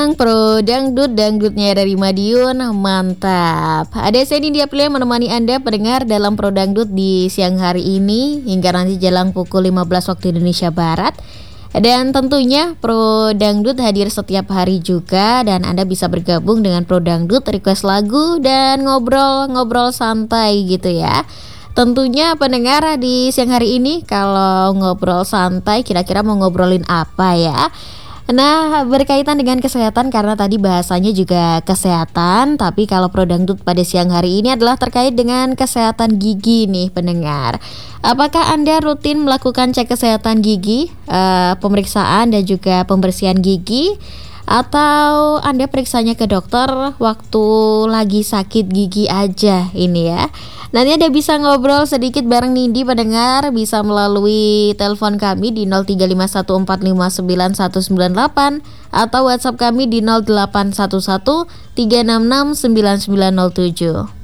Pro Dangdut, dangdutnya dari Madiun, mantap. Ada saya Nindya Pria menemani Anda pendengar dalam Pro Dangdut di siang hari ini hingga nanti jelang pukul 15 waktu Indonesia Barat. Dan tentunya Pro Dangdut hadir setiap hari juga, dan Anda bisa bergabung dengan Pro Dangdut, request lagu dan ngobrol-ngobrol santai gitu ya. Tentunya pendengar di siang hari ini kalau ngobrol santai kira-kira mau ngobrolin apa ya? Nah, berkaitan dengan kesehatan karena tadi bahasanya juga kesehatan, tapi kalau Pro Dangdut pada siang hari ini adalah terkait dengan kesehatan gigi nih pendengar. Apakah Anda rutin melakukan cek kesehatan gigi, pemeriksaan dan juga pembersihan gigi? Atau Anda periksanya ke dokter waktu lagi sakit gigi aja ini ya? Nanti Anda bisa ngobrol sedikit bareng Nindi pendengar, bisa melalui telepon kami di 0351459198 atau WhatsApp kami di 0811366907.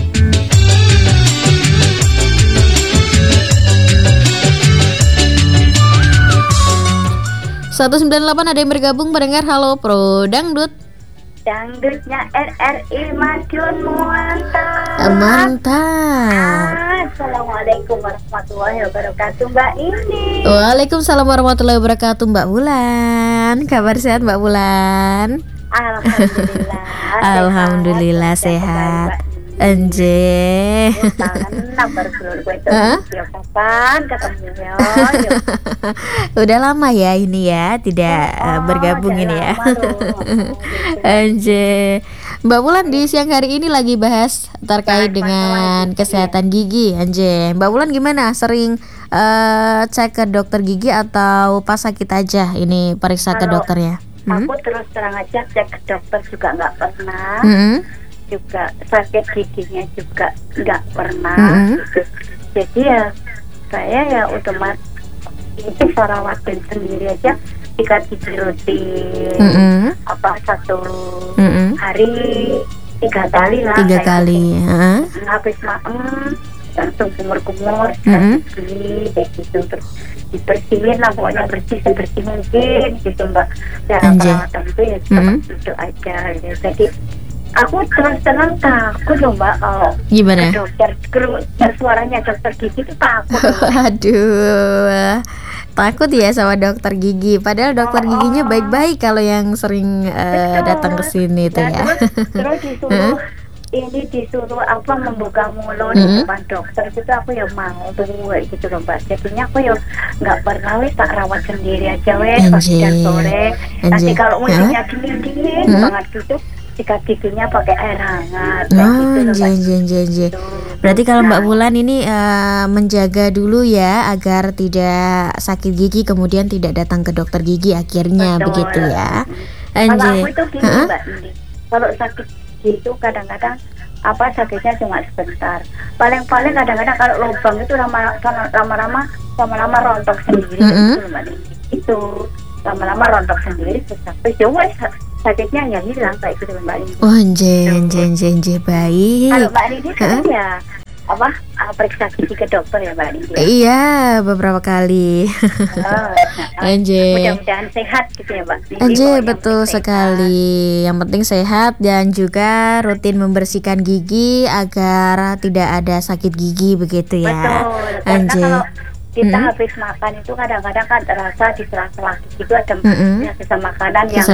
198 ada yang bergabung pendengar. Halo Pro Dangdut. Dangdutnya RRI Madiun mantap. Mantap. Assalamualaikum warahmatullahi wabarakatuh Mbak Indi. Waalaikumsalam warahmatullahi wabarakatuh Mbak Bulan. Kabar sehat Mbak Bulan? Alhamdulillah. Alhamdulillah sehat. Anje. Kapan ketemunya? Udah lama ya ini ya tidak bergabung ini ya. Anje. Mbak Bulan di siang hari ini lagi bahas terkait dengan kesehatan gigi. Anje, Mbak Bulan gimana? Sering cek ke dokter gigi atau pas sakit aja ini periksa ke dokternya? Aku terus terang aja cek ke dokter juga nggak pernah. Juga sakit giginya juga nggak pernah gitu. Jadi ya saya ya otomatis itu sarawatin sendiri aja, sikat gigi rutin apa satu hari 3 kali lah. 3 kali habis makan langsung kumur-kumur gigi kayak gitu, terus dibersihin lah, pokoknya bersih sebersih mungkin gitu Mbak. Cara perawatan itu ya seperti itu aja ya. Jadi aku terus terang takut loh Mbak kalau gimana? Dokter suaranya dokter gigi itu takut. Aduh, takut ya sama dokter gigi. Padahal dokter giginya baik-baik kalau yang sering datang ke sini tuh ya. Terus disuruh disuruh apa membuka mulut di depan dokter itu aku ya mau tunggu gitu loh Mbak. Jadinya aku ya nggak pernah tak rawat sendiri aja pagi dan sore. Nanti kalau musimnya dingin banget gitu, sikat giginya pakai air hangat. Gitu. Berarti kalau Mbak Bulan ini menjaga dulu ya agar tidak sakit gigi kemudian tidak datang ke dokter gigi akhirnya. Betul. Begitu ya. Kalau aku itu gini Mbak Indi, kalau sakit gigi itu kadang-kadang apa sakitnya cuma sebentar. Paling-paling kadang-kadang kalau lubang itu lama-lama rontok sendiri gitu Mbak Indi. Itu lama-lama rontok sendiri sampai jauh sakitnya ya hilang kayak gitu Mbak Indi. Oh, anje baik. Kalau Mbak Indi kan ya periksa gigi ke dokter ya Mbak Indi? Iya, beberapa kali. Anje. Mudah-mudahan sehat gitu ya Mbak Indi. Anje, betul sekali. Yang penting sehat dan juga rutin membersihkan gigi agar tidak ada sakit gigi begitu ya. Betul. Anje. Karena kalau kita habis makan itu kadang-kadang kan terasa di sela-sela itu ada sisa makanan yang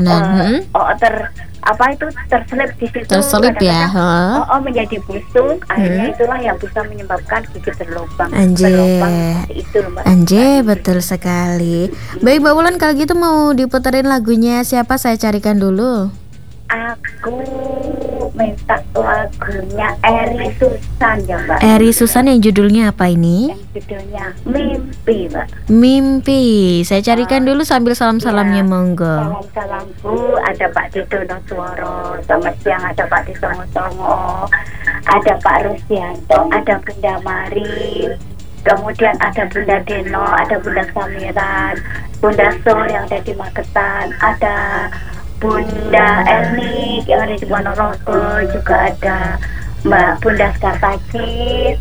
terselip di situ. Terselip ya. Menjadi busuk, akhirnya itulah yang bisa menyebabkan gigi berlubang. Anje. Itu Mbak. Anje, betul sekali. Baik Mbak Wulan, kalau gitu mau diputerin lagunya siapa, saya carikan dulu. Aku minta lagunya Eri Susan ya Mbak. Eri Susan yang judulnya apa ini? Yang judulnya Mimpi Mbak. Mimpi. Saya carikan dulu sambil salam-salamnya monggo. Salam-salamku ada Pak Dido Nosworo, selamat siang ada Pak Dido Nosworo, ada Pak Rusdianto, ada Bunda Mari, kemudian ada Bunda Deno, ada Bunda Samiran, Bunda Sol yang ada di Magetan, ada Bunda Ernik yang ada di Ponorogo, juga ada Mbak Bunda Skartajit,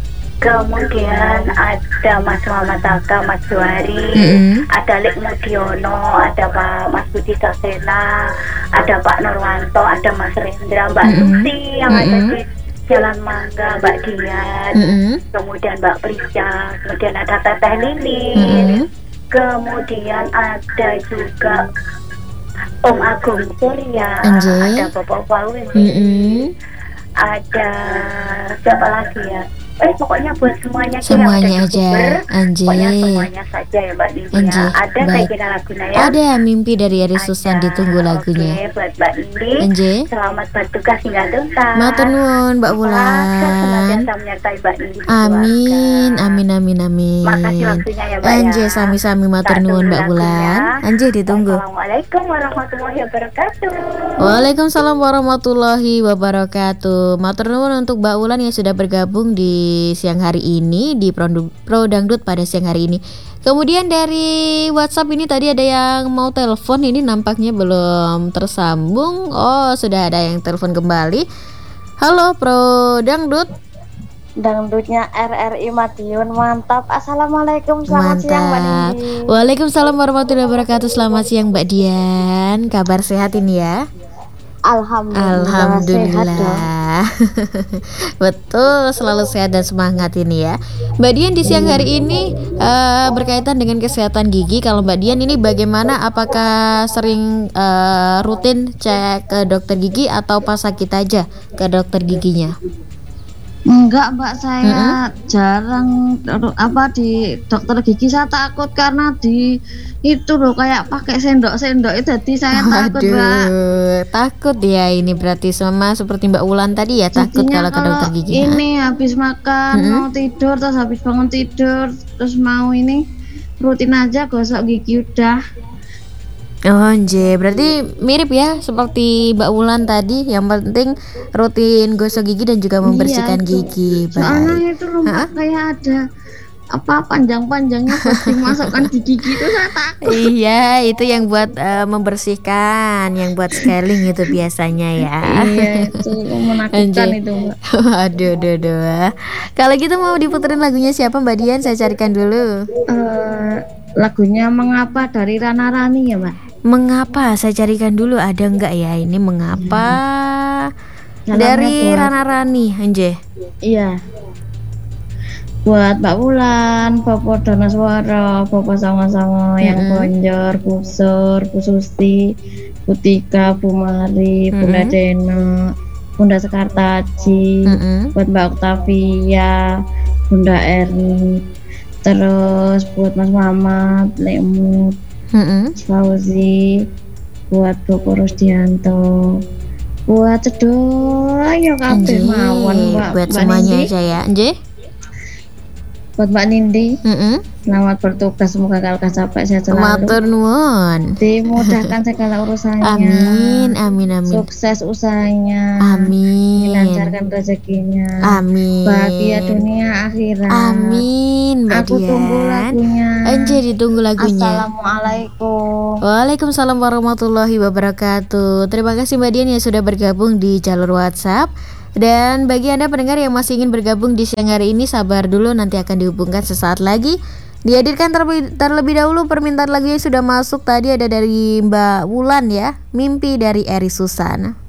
Kemudian ada Mas Muhammad Taka, Mas Juari, ada Lek Mudiono, ada Pak Mas Budi Sasena, ada Pak Nurwanto, ada Mas Rendra, Mbak Susi yang ada di Jalan Mangga, Mbak Dian, kemudian Mbak Prisca, kemudian ada Teteh Lilin, kemudian ada juga Om Agung Surya, ada Bapak Paul, ada siapa lagi ya? Pokoknya buat semuanya aja, pokoknya semuanya saja ya Mbak Nindi. Ada saya kira lagunya ya. Ada Mimpi dari Eri Susan, ditunggu lagunya. Oke, buat Mbak Nindi. Selamat bertugas hingga tuntas. Matur nuwun Mbak Wulan. Senantiasa menyertai Mbak Nindi. Amin, amin, amin, amin. Makasih waktunya ya Mbak ya. Sami-sami matur nuwun Mbak Wulan. Ditunggu. Assalamualaikum warahmatullahi wabarakatuh. Waalaikumsalam warahmatullahi wabarakatuh. Matur nuwun untuk Mbak Wulan yang sudah bergabung di siang hari ini di Pro Dangdut pada siang hari ini. Kemudian dari WhatsApp ini tadi ada yang mau telepon, ini nampaknya belum tersambung. Oh, sudah ada yang telepon kembali. Halo Pro Dangdut. Dangdutnya RRI Madiun, mantap. Assalamualaikum, selamat siang Mbak Nindi. Waalaikumsalam warahmatullahi wabarakatuh. Selamat siang Mbak Dian. Kabar sehat ini ya? Alhamdulillah. Betul, selalu sehat dan semangat ini ya. Mbak Dian di siang hari ini berkaitan dengan kesehatan gigi. Kalau Mbak Dian ini bagaimana? Apakah sering rutin cek ke dokter gigi atau pas sakit aja ke dokter giginya? Enggak Mbak, saya jarang di dokter gigi. Saya takut karena di itu loh kayak pakai sendok-sendok itu, jadi saya takut Mbak. Takut ya, ini berarti sama seperti Mbak Wulan tadi ya. Takut kalau ke dokter gigi. Ini habis makan mau tidur, terus habis bangun tidur, terus mau ini rutin aja gosok gigi udah. Oh berarti mirip ya seperti Mbak Wulan tadi. Yang penting rutin gosok gigi dan juga membersihkan gigi. Soalnya itu rumah kayak ada panjang-panjangnya buat dimasukkan di gigi itu, saya takut. Iya, itu yang buat membersihkan, yang buat scaling itu biasanya ya. Iya, itu menakutkan itu Mbak. Aduh. Kalau gitu mau diputerin lagunya siapa Mbak Dian? Saya carikan dulu. Lagunya Mengapa dari Rana Rani ya Mbak. Mengapa? Saya carikan dulu, ada enggak ya ini Mengapa dari Rana Rani, Iya. Buat Mbak Wulan, Bapak Donaswara, Bapak sama-sama yang Bonjor, Busur, Bu Susti, Bu Tika, Bu Mari, Bunda Deno, Bunda Sekartaji, buat Mbak Octavia, Bunda Erni, terus buat Mas Muhammad, Lemut, Fauzi, buat Bapak Rusdianto, buat sedoyo kabeh mawon buat semuanya aja ya buat Mbak Nindi. Selamat bertugas, semoga kalau capek sehat selalu. Matur nuwun. Dimudahkan segala urusannya. Amin. Sukses usahanya. Amin. Dilancarkan rezekinya. Amin. Bahagia dunia akhirat. Amin. Aku tunggu lagunya. Ditunggu lagunya. Assalamualaikum. Waalaikumsalam warahmatullahi wabarakatuh. Terima kasih Mbak Dian yang sudah bergabung di jalur WhatsApp. Dan bagi Anda pendengar yang masih ingin bergabung di siang hari ini, sabar dulu, nanti akan dihubungkan sesaat lagi. Dihadirkan terlebih dahulu permintaan lagu yang sudah masuk tadi, ada dari Mbak Wulan ya, Mimpi dari Eri Susan.